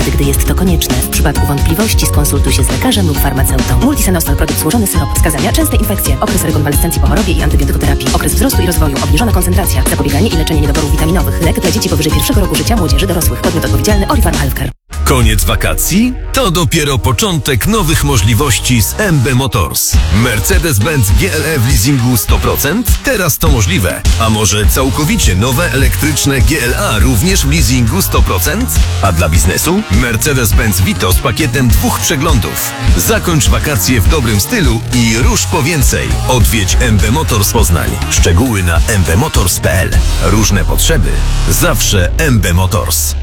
gdy jest to konieczne. W przypadku wątpliwości skonsultuj się z lekarzem lub farmaceutą. Multisenostal, produkt złożony syrop. Wskazania: częste infekcje, okres rekonwalescencji po chorobie i antybiotykoterapii, okres wzrostu i rozwoju, obniżona koncentracja, zapobieganie i leczenie niedoborów witaminowych. Lek dla dzieci powyżej 1 roku życia, młodzieży, dorosłych. Podmiot odpowiedzialny: Orifarm Healthcare. Koniec wakacji? To dopiero początek nowych możliwości z MB Motors. Mercedes-Benz GLE w leasingu 100%? Teraz to możliwe. A może całkowicie nowe elektryczne GLA również w leasingu 100%? A dla biznesu? Mercedes-Benz Vito z pakietem 2 przeglądów. Zakończ wakacje w dobrym stylu i rusz po więcej. Odwiedź MB Motors Poznań. Szczegóły na mbmotors.pl. Różne potrzeby. Zawsze MB Motors.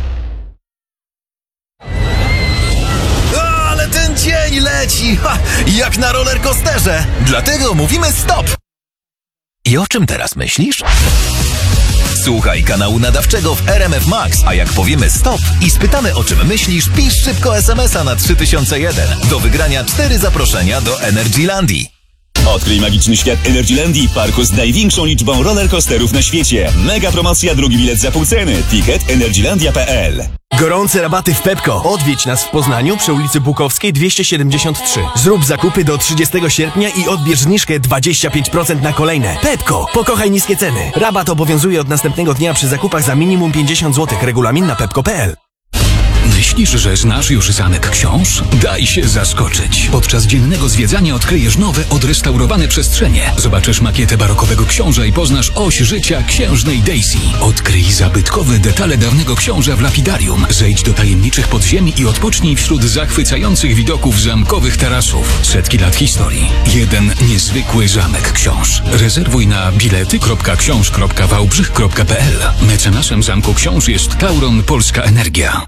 Ten dzień leci, jak na rollercoasterze. Dlatego mówimy stop. I o czym teraz myślisz? Słuchaj kanału nadawczego w RMF Max, a jak powiemy stop i spytamy o czym myślisz, pisz szybko SMS-a na 3001. Do wygrania 4 zaproszenia do Energylandii. Odkryj magiczny świat Energylandii, parku z największą liczbą rollercoasterów na świecie. Mega promocja, drugi bilet za pół ceny. Ticket energylandia.pl. Gorące rabaty w Pepco. Odwiedź nas w Poznaniu przy ulicy Bukowskiej 273. Zrób zakupy do 30 sierpnia i odbierz zniżkę 25% na kolejne. Pepco. Pokochaj niskie ceny. Rabat obowiązuje od następnego dnia przy zakupach za minimum 50 zł. Regulamin na pepco.pl. Myślisz, że znasz już zamek książ? Daj się zaskoczyć. Podczas dziennego zwiedzania odkryjesz nowe, odrestaurowane przestrzenie. Zobaczysz makietę barokowego książa i poznasz oś życia księżnej Daisy. Odkryj zabytkowe detale dawnego książa w lapidarium. Zejdź do tajemniczych podziemi i odpocznij wśród zachwycających widoków zamkowych tarasów. Setki lat historii. Jeden niezwykły zamek książ. Rezerwuj na bilety.książ.wałbrzych.pl. Mecenasem Zamku Książ jest Tauron Polska Energia.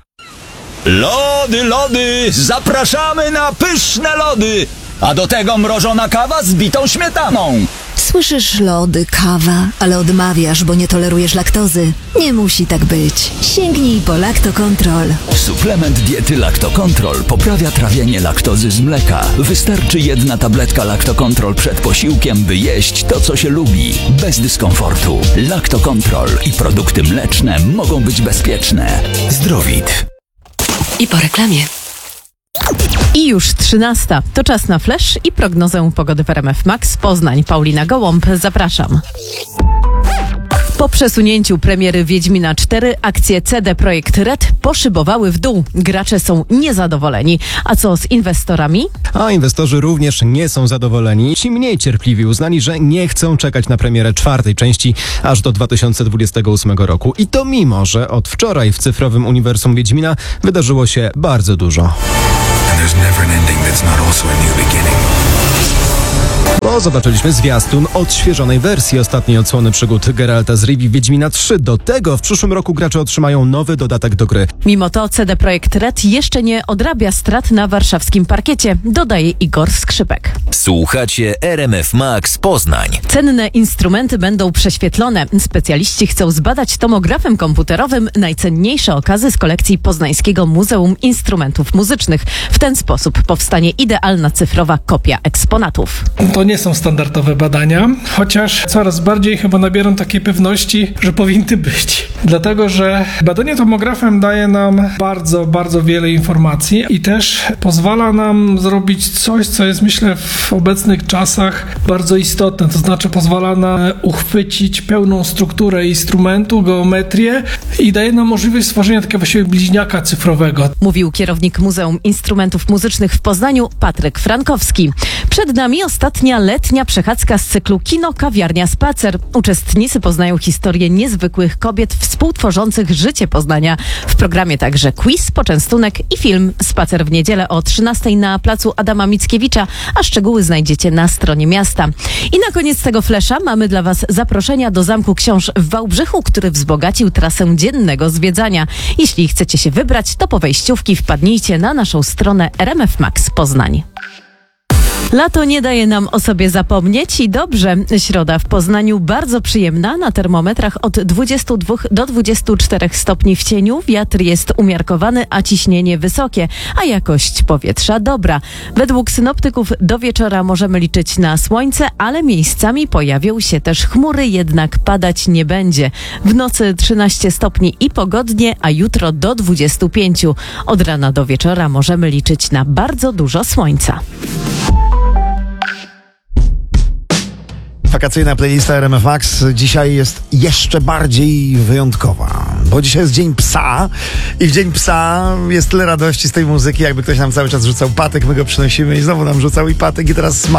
Lody, zapraszamy na pyszne lody, a do tego mrożona kawa z bitą śmietaną. Słyszysz, lody, kawa, ale odmawiasz, bo nie tolerujesz laktozy. Nie musi tak być. Sięgnij po Lactocontrol. Suplement diety Lactocontrol poprawia trawienie laktozy z mleka. Wystarczy 1 tabletka Lactocontrol przed posiłkiem, by jeść to, co się lubi, bez dyskomfortu. Lactocontrol i produkty mleczne mogą być bezpieczne. Zdrowit. I po reklamie. I już 13. To czas na flash i prognozę pogody w RMF Max. Poznań, Paulina Gołąb, zapraszam. Po przesunięciu premiery Wiedźmina 4 akcje CD Projekt Red poszybowały w dół. Gracze są niezadowoleni. A co z inwestorami? A inwestorzy również nie są zadowoleni. Ci mniej cierpliwi uznali, że nie chcą czekać na premierę 4. części aż do 2028 roku. I to mimo, że od wczoraj w cyfrowym uniwersum Wiedźmina wydarzyło się bardzo dużo. Bo zobaczyliśmy zwiastun odświeżonej wersji ostatniej odsłony przygód Geralta z Rivii Wiedźmina 3. Do tego w przyszłym roku gracze otrzymają nowy dodatek do gry. Mimo to CD Projekt Red jeszcze nie odrabia strat na warszawskim parkiecie, dodaje Igor Skrzypek. Słuchacie RMF Max Poznań. Cenne instrumenty będą prześwietlone. Specjaliści chcą zbadać tomografem komputerowym najcenniejsze okazy z kolekcji Poznańskiego Muzeum Instrumentów Muzycznych. W ten sposób powstanie idealna cyfrowa kopia eksponatów. To nie są standardowe badania, chociaż coraz bardziej chyba nabieram takiej pewności, że powinny być. Dlatego, że badanie tomografem daje nam bardzo, bardzo wiele informacji i też pozwala nam zrobić coś, co jest, myślę, w obecnych czasach bardzo istotne. To znaczy pozwala nam uchwycić pełną strukturę instrumentu, geometrię i daje nam możliwość stworzenia takiego właściwie bliźniaka cyfrowego. Mówił kierownik Muzeum Instrumentów Muzycznych w Poznaniu, Patryk Frankowski. Przed nami ostatnia letnia przechadzka z cyklu Kino, Kawiarnia, Spacer. Uczestnicy poznają historię niezwykłych kobiet współtworzących życie Poznania. W programie także quiz, poczęstunek i film. Spacer w niedzielę o 13:00 na placu Adama Mickiewicza, a szczegóły znajdziecie na stronie miasta. I na koniec tego flesza mamy dla Was zaproszenia do Zamku Książ w Wałbrzychu, który wzbogacił trasę dziennego zwiedzania. Jeśli chcecie się wybrać, to po wejściówki wpadnijcie na naszą stronę RMF Max Poznań. Lato nie daje nam o sobie zapomnieć i dobrze. Środa w Poznaniu bardzo przyjemna. Na termometrach od 22 do 24 stopni w cieniu. Wiatr jest umiarkowany, a ciśnienie wysokie, a jakość powietrza dobra. Według synoptyków do wieczora możemy liczyć na słońce, ale miejscami pojawią się też chmury, jednak padać nie będzie. W nocy 13 stopni i pogodnie, a jutro do 25. Od rana do wieczora możemy liczyć na bardzo dużo słońca. Wakacyjna playlista RMF Max dzisiaj jest jeszcze bardziej wyjątkowa, bo dzisiaj jest Dzień Psa i w Dzień Psa jest tyle radości z tej muzyki, jakby ktoś nam cały czas rzucał patek, my go przynosimy i znowu nam rzucał i patek i teraz smak.